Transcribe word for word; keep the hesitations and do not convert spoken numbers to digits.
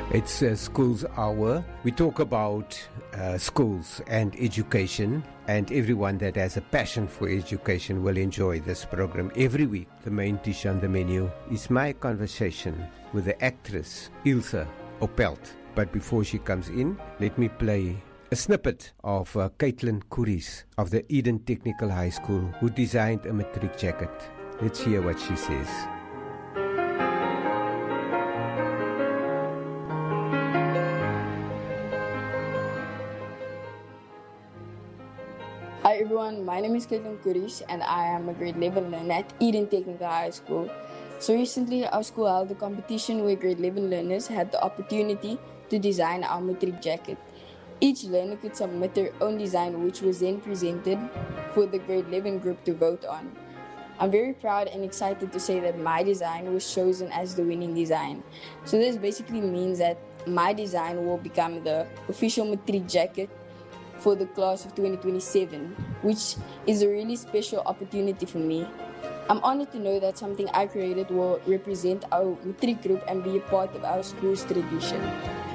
It's uh, Schools Hour. We talk about uh, schools and education, and everyone that has a passion for education will enjoy this program. Every week, the main dish on the menu is my conversation with the actress Ilse Opelt. But before she comes in, let me play a snippet of uh, Caitlin Couris of the Eden Technical High School, who designed a matric jacket. Let's hear what she says. Hi everyone, my name is Caitlin Couris and I am a grade eleven learner at Eden Technical High School. So recently our school held a competition where grade eleven learners had the opportunity to design our matric jacket. Each learner could submit their own design, which was then presented for the grade eleven group to vote on. I'm very proud and excited to say that my design was chosen as the winning design. So this basically means that my design will become the official matric jacket for the class of twenty twenty-seven, which is a really special opportunity for me. I'm honored to know that something I created will represent our matric group and be a part of our school's tradition.